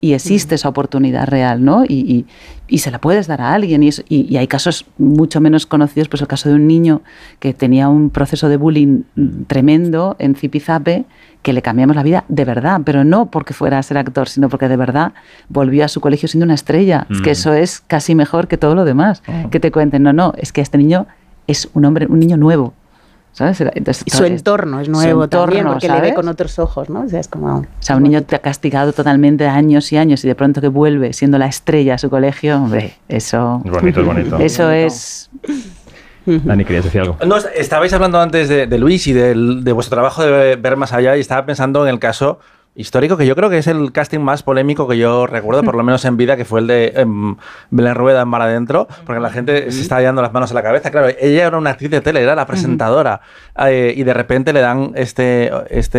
y existe esa oportunidad real, ¿no? Y se la puedes dar a alguien. Y hay casos mucho menos conocidos, pues el caso de un niño que tenía un proceso de bullying tremendo en Zipizape, que le cambiamos la vida de verdad, pero no porque fuera a ser actor, sino porque de verdad volvió a su colegio siendo una estrella. Es que eso es casi mejor que todo lo demás. Que te cuenten, no, es que este niño es un niño nuevo. ¿Sabes? Entonces, y su entorno es nuevo también, porque ¿sabes? le ve con otros ojos, ¿no? O sea, es como... O sea, un niño te ha castigado totalmente años y años y de pronto que vuelve siendo la estrella a su colegio, hombre, eso... Es bonito, es bonito. Eso es... Dani, ¿querías decir algo? No, estabais hablando antes de Luis y de vuestro trabajo de ver más allá, y estaba pensando en el caso histórico, que yo creo que es el casting más polémico que yo recuerdo, por lo menos en vida, que fue el de Belén Rueda en Mar Adentro, porque la gente se está llevando las manos a la cabeza. Claro, ella era una actriz de tele, era la presentadora, y de repente le dan este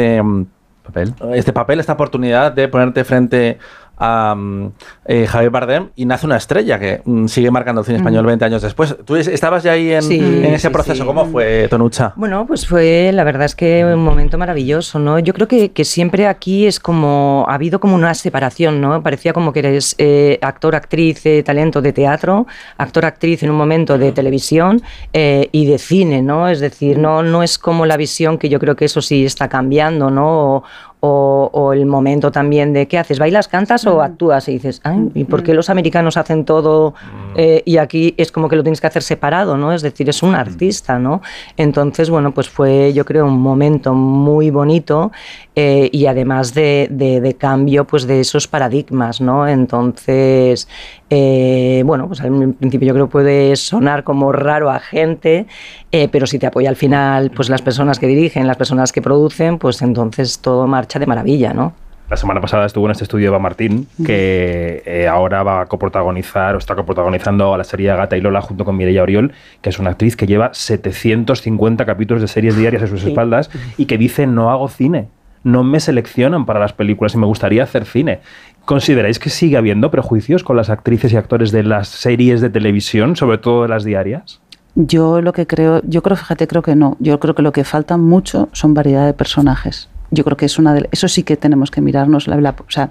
papel, esta oportunidad de ponerte frente a Javier Bardem, y nace una estrella que sigue marcando el cine español 20 años después. ¿Tú estabas ya ahí en ese proceso? Sí. ¿Cómo fue, Tonucha? Bueno, pues la verdad es que un momento maravilloso, ¿no? Yo creo que siempre aquí es como, ha habido como una separación, ¿no? Parecía como que eres actor, actriz, talento de teatro, actor, actriz en un momento de televisión y de cine, ¿no? Es decir, no es como la visión, que yo creo que eso sí está cambiando, ¿no? O el momento también de ¿qué haces? ¿Bailas, cantas o actúas? Y dices, ay, ¿y por qué los americanos hacen todo y aquí es como que lo tienes que hacer separado, ¿no? Es decir, es un artista, ¿no? Entonces, bueno, pues fue, yo creo, un momento muy bonito y además de cambio, pues de esos paradigmas, ¿no? Entonces, bueno, pues al principio yo creo que puede sonar como raro a gente, pero si te apoya al final, pues las personas que dirigen, las personas que producen, pues entonces todo marcha de maravilla, ¿no? La semana pasada estuvo en este estudio Eva Martín, que ahora va a coprotagonizar o está coprotagonizando a la serie Gata y Lola junto con Mireia Oriol, que es una actriz que lleva 750 capítulos de series diarias a sus espaldas y que dice: no hago cine, no me seleccionan para las películas y me gustaría hacer cine. ¿Consideráis que sigue habiendo prejuicios con las actrices y actores de las series de televisión, sobre todo de las diarias? Yo creo que no. Yo creo que lo que falta mucho son variedad de personajes. Yo creo que es eso sí que tenemos que mirarnos. O sea,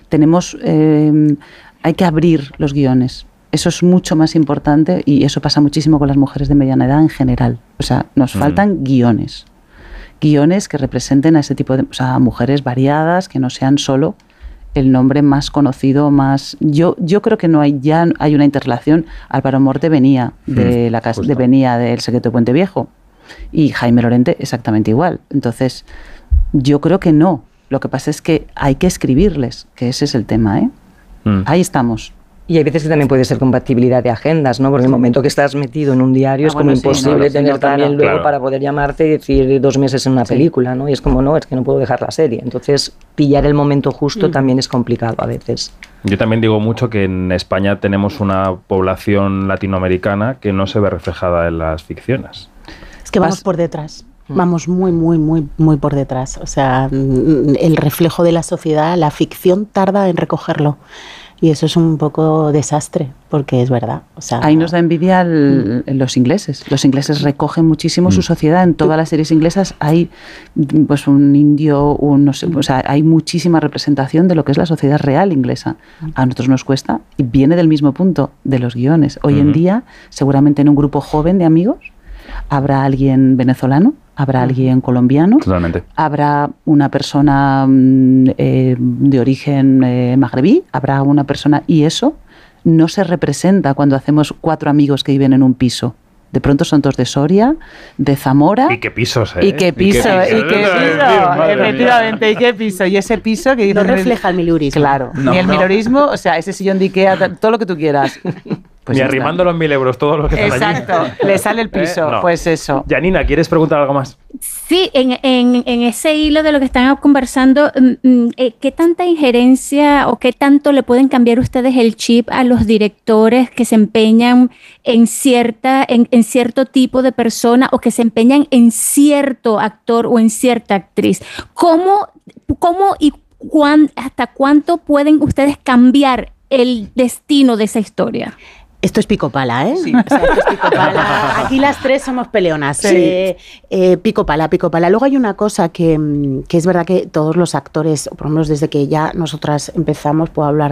hay que abrir los guiones. Eso es mucho más importante y eso pasa muchísimo con las mujeres de mediana edad en general. O sea, nos faltan guiones que representen a ese tipo de, o sea, mujeres variadas, que no sean solo el nombre más conocido, más... Yo creo que ya hay una interrelación. Álvaro Morte venía venía del Secreto de Puente Viejo y Jaime Lorente exactamente igual. Entonces, yo creo que no. Lo que pasa es que hay que escribirles, que ese es el tema, ¿eh? Ahí estamos. Y hay veces que también puede ser compatibilidad de agendas, ¿no? Porque en el momento que estás metido en un diario es como imposible tener también luego para poder llamarte y decir 2 meses en una película, ¿no? Y es como, no, es que no puedo dejar la serie. Entonces, pillar el momento justo también es complicado a veces. Yo también digo mucho que en España tenemos una población latinoamericana que no se ve reflejada en las ficciones. Es que vamos por detrás. Vamos muy por detrás. O sea, el reflejo de la sociedad, la ficción tarda en recogerlo. Y eso es un poco desastre, porque es verdad. O sea, ahí nos da envidia los ingleses. Los ingleses recogen muchísimo su sociedad. En todas las series inglesas hay pues un indio, no sé, o sea, hay muchísima representación de lo que es la sociedad real inglesa. A nosotros nos cuesta y viene del mismo punto, de los guiones. Hoy en día, seguramente en un grupo joven de amigos, habrá alguien venezolano, habrá alguien colombiano, totalmente, habrá una persona de origen magrebí, habrá una persona... Y eso no se representa cuando hacemos 4 amigos que viven en un piso. De pronto son todos de Soria, de Zamora... ¿Y qué pisos, eh? ¿Y qué piso? Efectivamente, ¿y qué piso? Y ese piso que... No refleja el milurismo. Claro, ni el milurismo, o sea, ese sillón de Ikea, todo lo que tú quieras... Pues ni arrimando los 1.000 euros, todos los que están allí. Exacto, le sale el piso, no. Pues eso. Janina, ¿quieres preguntar algo más? Sí, en ese hilo de lo que están conversando, ¿qué tanta injerencia o qué tanto le pueden cambiar ustedes el chip a los directores que se empeñan en cierto tipo de persona o que se empeñan en cierto actor o en cierta actriz? ¿Cómo y hasta cuánto pueden ustedes cambiar el destino de esa historia? Esto es pico pala, ¿eh? Sí. O sea, esto es pico pala. Aquí las tres somos peleonas. Sí. Pico pala, pico pala. Luego hay una cosa que es verdad que todos los actores, por lo menos desde que ya nosotras empezamos, puedo hablar